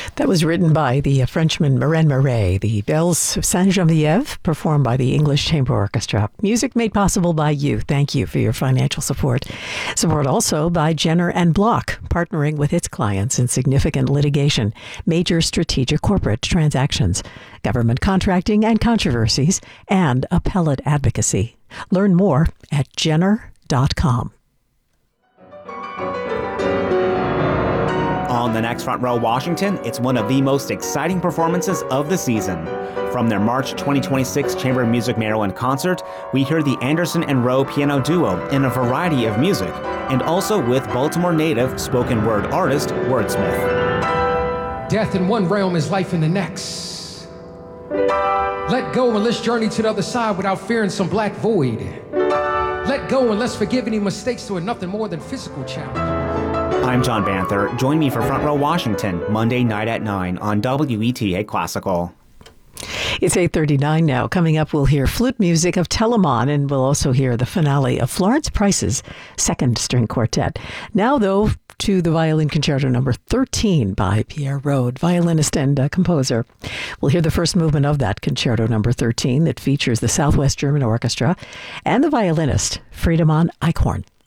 That was written by the Frenchman Marin Marais. The Bells of Saint-Geneviève, performed by the English Chamber Orchestra. Music made possible by you. Thank you for your financial support. Support also by Jenner and Block, partnering with its clients in significant litigation, major strategic corporate transactions, government contracting and controversies, and appellate advocacy. Learn more at jenner.com. On the next Front Row Washington, it's one of the most exciting performances of the season. From their March 2026 Chamber of Music Maryland concert, we hear the Anderson and Rowe piano duo in a variety of music, and also with Baltimore native spoken word artist Wordsmith. Death in one realm is life in the next. Let go and let's journey to the other side without fearing some black void. Let go and let's forgive any mistakes that are nothing more than physical challenge. I'm John Banther. Join me for Front Row Washington, Monday night at 9 on WETA Classical. It's 8:39 now. Coming up, we'll hear flute music of Telemann, and we'll also hear the finale of Florence Price's Second String Quartet. Now, though, to the Violin Concerto number 13 by Pierre Rode, violinist and composer. We'll hear the first movement of that Concerto number 13 that features the Southwest German Orchestra and the violinist Friedemann Eichhorn.